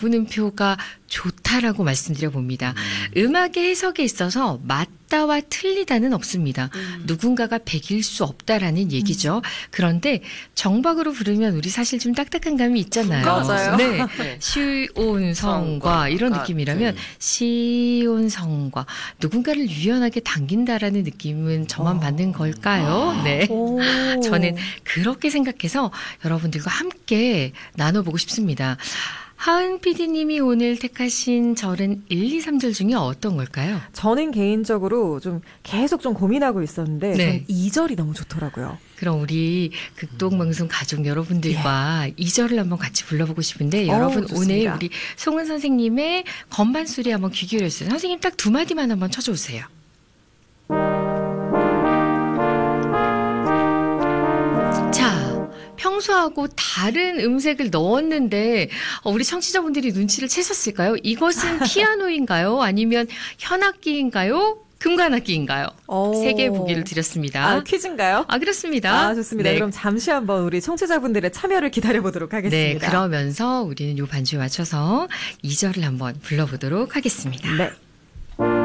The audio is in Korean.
가구음표가 좋다라고 말씀드려 봅니다. 음악의 해석에 있어서 맞다와 틀리다는 없습니다. 누군가가 100일 수 없다라는 얘기죠. 그런데 정박으로 부르면 우리 사실 좀 딱딱한 감이 있잖아요. 맞아요. 네. 시온성과 이런 느낌이라면 시온성과 누군가를 유연하게 당긴다라는 느낌은 저만 받는 걸까요? 네. 저는 그렇게 생각해서 여러분들과 함께 나눠보고 싶습니다. 하은 PD님이 오늘 택하신 절은 1, 2, 3절 중에 어떤 걸까요? 저는 개인적으로 좀 계속 좀 고민하고 있었는데 네. 전 2절이 너무 좋더라고요. 그럼 우리 극동방송 가족 여러분들과 2절을 한번 같이 불러보고 싶은데 여러분 좋습니다. 오늘 우리 송은 선생님의 건반 소리 한번 귀 기울여주세요. 선생님 딱 2마디만 한번 쳐주세요. 자, 평소하고 다른 음색을 넣었는데 우리 청취자분들이 눈치를 채셨을까요? 이것은 피아노인가요? 아니면 현악기인가요? 금관악기인가요? 세 개의 보기를 드렸습니다. 퀴즈인가요? 그렇습니다. 좋습니다. 네. 그럼 잠시 한번 우리 청취자분들의 참여를 기다려보도록 하겠습니다. 네, 그러면서 우리는 요 반주에 맞춰서 2절을 한번 불러보도록 하겠습니다. 네.